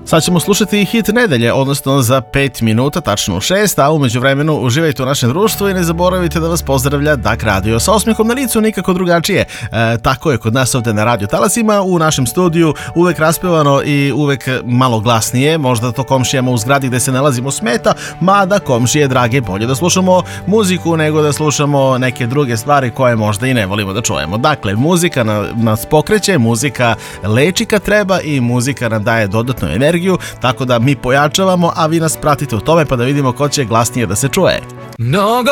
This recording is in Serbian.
Sad ćemo slušati hit nedelje, odnosno za 5 minuta, tačno u 6, a umeđu vremenu uživajte u našem društvu i ne zaboravite da vas pozdravlja DAK Radio sa osmehom na licu, nikako drugačije. Tako je kod nas ovde na Radio Talasima, u našem studiju, uvek raspevano i uvek malo glasnije, možda to komšijama u zgradi gde se nalazimo smeta, mada komšije drage, bolje da slušamo muziku nego da slušamo neke druge stvari koje možda i ne volimo da čujemo. Dakle, muzika nas pokreće, muzika leči kad treba i muzika nam daje dodatnu energiju, tako da mi pojačavamo, a vi nas pratite u tome pa da vidimo ko će glasnije da se čuje. Mnogo